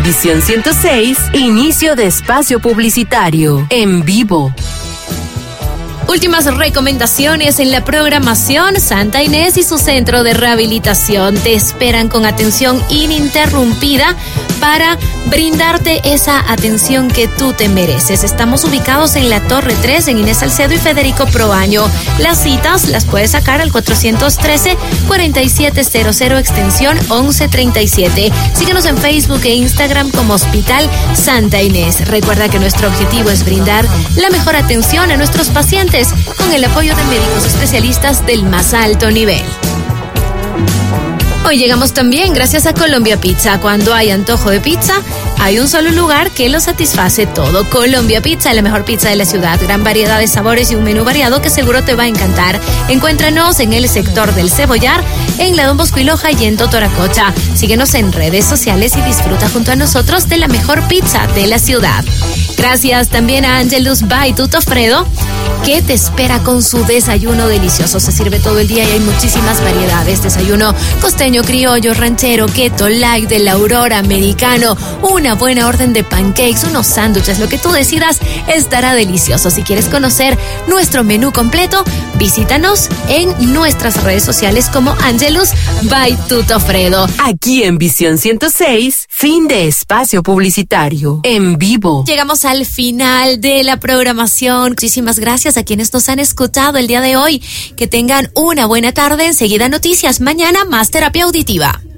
Visión 106, inicio de espacio publicitario, en vivo. Últimas recomendaciones en la programación. Santa Inés y su centro de rehabilitación te esperan con atención ininterrumpida para brindarte esa atención que tú te mereces. Estamos ubicados en la Torre 3, en Inés Salcedo y Federico Proaño. Las citas las puedes sacar al 413-4700, extensión 1137. Síguenos en Facebook e Instagram como Hospital Santa Inés. Recuerda que nuestro objetivo es brindar la mejor atención a nuestros pacientes con el apoyo de médicos especialistas del más alto nivel. Hoy llegamos también gracias a Colombia Pizza. Cuando hay antojo de pizza, hay un solo lugar que lo satisface todo. Colombia Pizza, la mejor pizza de la ciudad. Gran variedad de sabores y un menú variado que seguro te va a encantar. Encuéntranos en el sector del Cebollar, en la Don Bosco y Loja y en Totoracocha. Síguenos en redes sociales y disfruta junto a nosotros de la mejor pizza de la ciudad. Gracias también a Angelus by Tuto Fredo, que te espera con su desayuno delicioso. Se sirve todo el día y hay muchísimas variedades. Desayuno costeño, criollo, ranchero, keto, light, de la Aurora, americano, una buena orden de pancakes, unos sándwiches, lo que tú decidas estará delicioso. Si quieres conocer nuestro menú completo, visítanos en nuestras redes sociales como Angelus by Tuto Fredo. Aquí en Visión 106, fin de espacio publicitario, en vivo. Llegamos al final de la programación. Muchísimas gracias a quienes nos han escuchado el día de hoy. Que tengan una buena tarde. Enseguida noticias. Mañana más terapia auditiva.